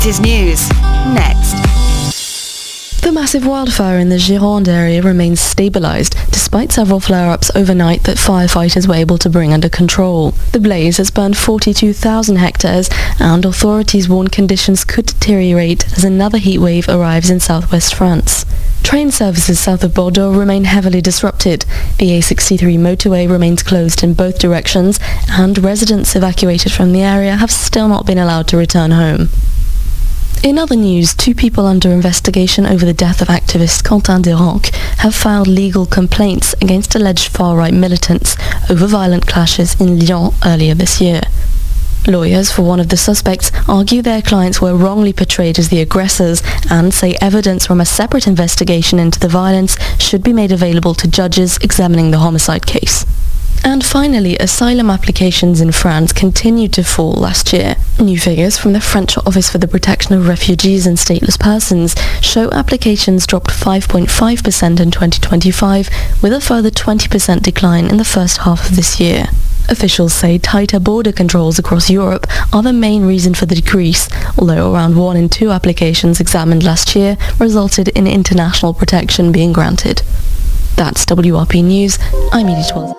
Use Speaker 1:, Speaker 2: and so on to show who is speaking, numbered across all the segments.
Speaker 1: Is news. Next.
Speaker 2: The massive wildfire in the Gironde area remains stabilised, despite several flare-ups overnight that firefighters were able to bring under control. The blaze has burned 42,000 hectares, and authorities warn conditions could deteriorate as another heatwave arrives in southwest France. Train services south of Bordeaux remain heavily disrupted. The A63 motorway remains closed in both directions, and residents evacuated from the area have still not been allowed to return home. In other news, 2 people under investigation over the death of activist Quentin Desranques have filed legal complaints against alleged far-right militants over violent clashes in Lyon earlier this year. Lawyers for one of the suspects argue their clients were wrongly portrayed as the aggressors and say evidence from a separate investigation into the violence should be made available to judges examining the homicide case. And finally, asylum applications in France continued to fall last year. New figures from the French Office for the Protection of Refugees and Stateless Persons show applications dropped 5.5% in 2025, with a further 20% decline in the first half of this year. Officials say tighter border controls across Europe are the main reason for the decrease, although around 1 in 2 applications examined last year resulted in international protection being granted. That's WRP News. I'm Edith Wells.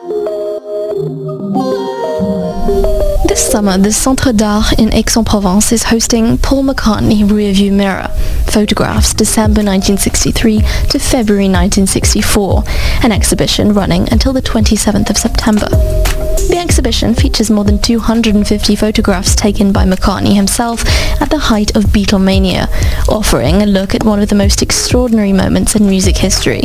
Speaker 2: This summer, the Centre d'Art in Aix-en-Provence is hosting Paul McCartney Rearview Mirror, Photographs December 1963 to February 1964, an exhibition running until the 27th of September. The exhibition features more than 250 photographs taken by McCartney himself at the height of Beatlemania, offering a look at one of the most extraordinary moments in music history.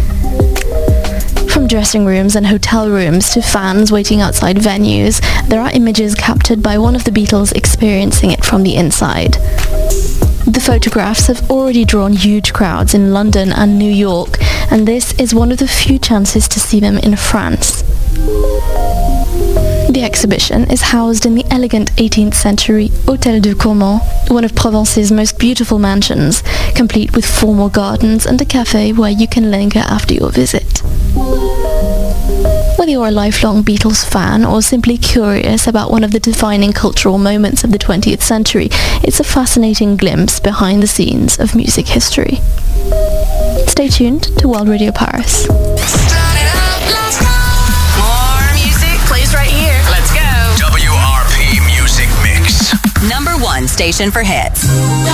Speaker 2: From dressing rooms and hotel rooms to fans waiting outside venues, there are images captured by one of the Beatles experiencing it from the inside. The photographs have already drawn huge crowds in London and New York, and this is one of the few chances to see them in France. The exhibition is housed in the elegant 18th century Hôtel de Caumont, one of Provence's most beautiful mansions, complete with formal gardens and a café where you can linger after your visit. Whether you're a lifelong Beatles fan or simply curious about one of the defining cultural moments of the 20th century, it's a fascinating glimpse behind the scenes of music history. Stay tuned to World Radio Paris.
Speaker 1: More music plays right here. Let's go.
Speaker 3: WRP Music Mix.
Speaker 1: #1 station for hits.